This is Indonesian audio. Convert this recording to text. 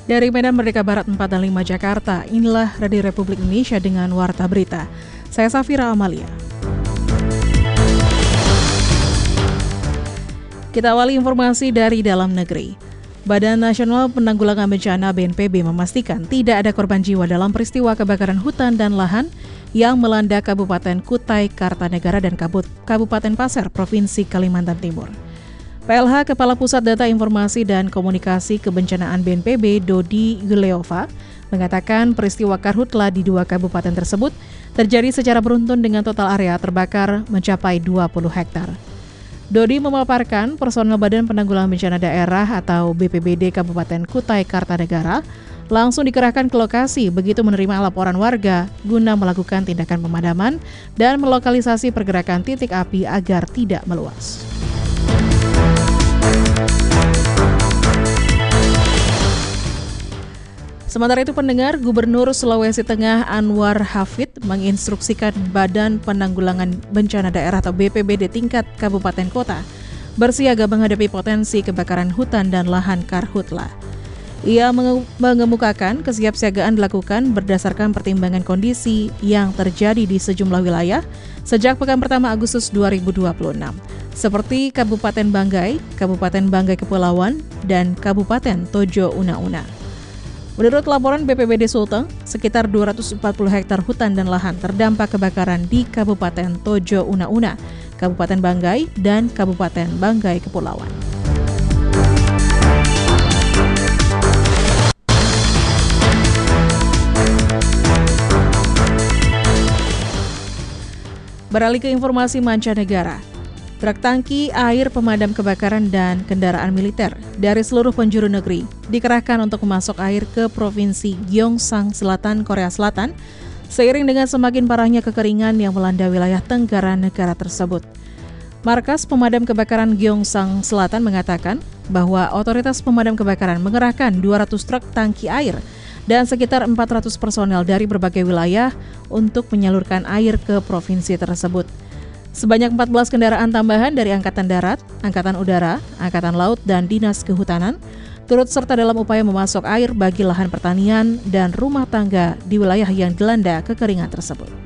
Dari Medan Merdeka Barat 4 dan 5 Jakarta, inilah Radio Republik Indonesia dengan Warta Berita. Saya Safira Amalia. Kita awali informasi dari dalam negeri. Badan Nasional Penanggulangan Bencana BNPB memastikan tidak ada korban jiwa dalam peristiwa kebakaran hutan dan lahan yang melanda Kabupaten Kutai Kartanegara dan Kabupaten Pasir, Provinsi Kalimantan Timur. PLH Kepala Pusat Data Informasi dan Komunikasi Kebencanaan BNPB Dodi Yuleova mengatakan peristiwa karhutla di dua kabupaten tersebut terjadi secara beruntun dengan total area terbakar mencapai 20 hektar. Dodi memaparkan personel Badan Penanggulangan Bencana Daerah atau BPBD Kabupaten Kutai Kartanegara langsung dikerahkan ke lokasi begitu menerima laporan warga guna melakukan tindakan pemadaman dan melokalisasi pergerakan titik api agar tidak meluas. Sementara itu pendengar, Gubernur Sulawesi Tengah Anwar Hafid menginstruksikan Badan Penanggulangan Bencana Daerah atau BPBD tingkat kabupaten kota bersiaga menghadapi potensi kebakaran hutan dan lahan karhutla. Ia mengemukakan kesiapsiagaan dilakukan berdasarkan pertimbangan kondisi yang terjadi di sejumlah wilayah sejak pekan pertama Agustus 2026, seperti Kabupaten Banggai Kepulauan, dan Kabupaten Tojo Una-Una. Menurut laporan BPBD Sulteng, sekitar 240 hektar hutan dan lahan terdampak kebakaran di Kabupaten Tojo Una-Una, Kabupaten Banggai, dan Kabupaten Banggai Kepulauan. Beralih ke informasi mancanegara. Truk tangki, air pemadam kebakaran, dan kendaraan militer dari seluruh penjuru negeri dikerahkan untuk memasok air ke Provinsi Gyeongsang Selatan, Korea Selatan, seiring dengan semakin parahnya kekeringan yang melanda wilayah tenggara negara tersebut. Markas Pemadam Kebakaran Gyeongsang Selatan mengatakan bahwa otoritas pemadam kebakaran mengerahkan 200 truk tangki air dan sekitar 400 personel dari berbagai wilayah untuk menyalurkan air ke provinsi tersebut. Sebanyak 14 kendaraan tambahan dari Angkatan Darat, Angkatan Udara, Angkatan Laut, dan Dinas Kehutanan turut serta dalam upaya memasok air bagi lahan pertanian dan rumah tangga di wilayah yang dilanda kekeringan tersebut.